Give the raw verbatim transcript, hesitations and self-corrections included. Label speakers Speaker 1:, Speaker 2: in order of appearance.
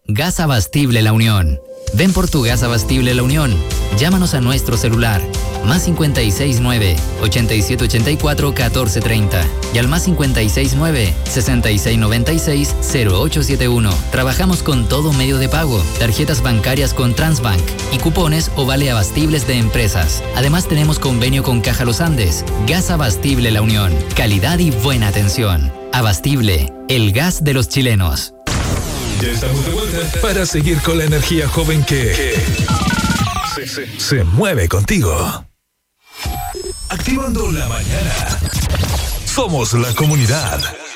Speaker 1: Gas Abastible La Unión. Ven por tu gas Abastible La Unión. Llámanos a nuestro celular más cincuenta y seis nueve, ochenta y siete ochenta y cuatro, catorce treinta y al más cincuenta y seis nueve, sesenta y seis noventa y seis, cero ocho siete uno. Trabajamos con todo medio de pago, tarjetas bancarias con Transbank y cupones o vale abastibles de empresas. Además tenemos convenio con Caja Los Andes. Gas Abastible La Unión. Calidad y buena atención. Abastible, el gas de los chilenos.
Speaker 2: Ya estamos de vuelta para seguir con la energía joven que, que se, se, se mueve contigo. Activando la mañana. Somos la comunidad.